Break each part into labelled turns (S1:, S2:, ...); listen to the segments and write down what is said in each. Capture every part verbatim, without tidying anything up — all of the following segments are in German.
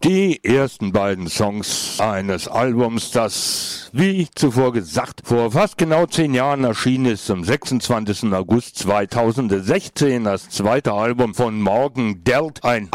S1: Die ersten beiden Songs eines Albums, das, wie zuvor gesagt, vor fast genau zehn Jahren erschienen ist, am sechsundzwanzigsten August zweitausendsechzehn. Das zweite Album von Morgan Delt, ein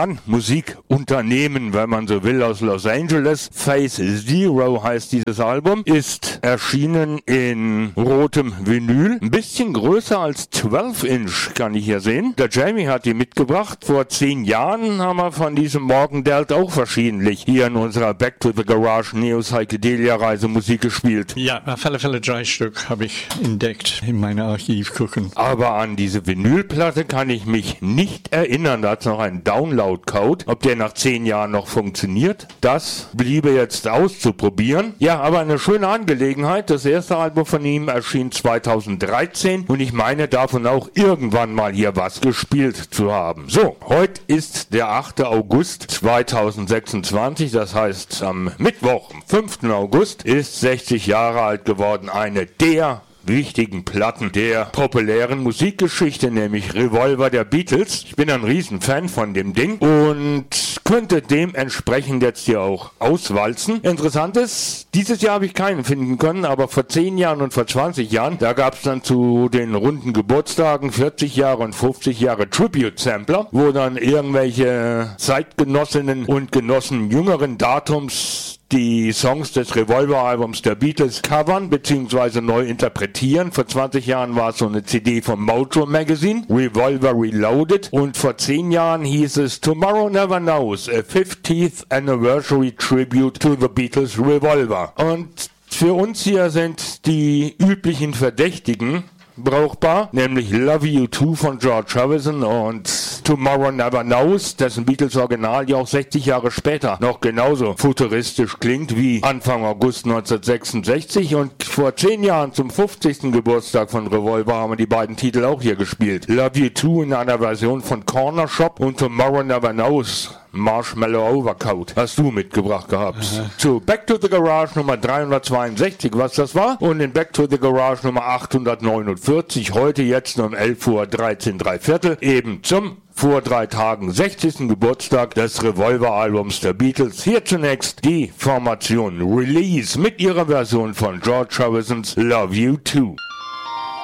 S1: Ein-Mann-Musikunternehmen, wenn man so will, aus Los Angeles. Phase Zero heißt dieses Album, ist erschienen in rotem Vinyl. Ein bisschen größer als zwölf Inch kann ich hier sehen. Der Jamie hat die mitgebracht. Vor zehn Jahren haben wir von diesem Morgan Delt auch verschiedentlich hier in unserer Back to the Garage Neo Psychedelia Reise Musik gespielt.
S2: Ja, auf alle Fälle drei Stück habe ich entdeckt in meinem Archiv gucken.
S1: Aber an diese Vinylplatte kann ich mich nicht erinnern. Da hat es noch einen Download-Code. Ob der nach zehn Jahren noch funktioniert, das bliebe jetzt auszuprobieren. Ja, aber eine schöne Angelegenheit. Das erste Album von ihm erschien zweitausenddreizehn und ich meine davon auch irgendwann mal hier was gespielt zu haben. So, heute ist der achte August zweitausendsechsundzwanzig, das heißt am Mittwoch, am fünften August, ist sechzig Jahre alt geworden eine der wichtigen Platten der populären Musikgeschichte, nämlich Revolver der Beatles. Ich bin ein Riesenfan von dem Ding und könnte dementsprechend jetzt hier auch auswalzen. Interessant ist, dieses Jahr habe ich keinen finden können, aber vor zehn Jahren und vor zwanzig Jahren, da gab es dann zu den runden Geburtstagen vierzig Jahre und fünfzig Jahre Tribute-Sampler, wo dann irgendwelche Zeitgenossinnen und Genossen jüngeren Datums die Songs des Revolver-Albums der Beatles covern bzw. neu interpretieren. Vor zwanzig Jahren war es so eine C D vom Mojo Magazine, Revolver Reloaded, und vor zehn Jahren hieß es Tomorrow Never Knows, a fiftieth Anniversary Tribute to the Beatles Revolver. Und für uns hier sind die üblichen Verdächtigen brauchbar, nämlich Love You Too von George Harrison und Tomorrow Never Knows, dessen Beatles Original ja auch sechzig Jahre später noch genauso futuristisch klingt wie Anfang August neunzehnhundertsechsundsechzig, und vor zehn Jahren zum fünfzigsten Geburtstag von Revolver haben wir die beiden Titel auch hier gespielt. Love You Too in einer Version von Corner Shop und Tomorrow Never Knows Marshmallow Overcoat hast du mitgebracht gehabt. Aha. Zu Back to the Garage Nummer dreihundertzweiundsechzig, was das war, und in Back to the Garage Nummer achthundertneunundvierzig, heute jetzt um elf Uhr dreizehn, drei Viertel, eben zum vor drei Tagen sechzigsten Geburtstag des Revolver-Albums der Beatles. Hier zunächst die Formation Release mit ihrer Version von George Harrisons Love You Too.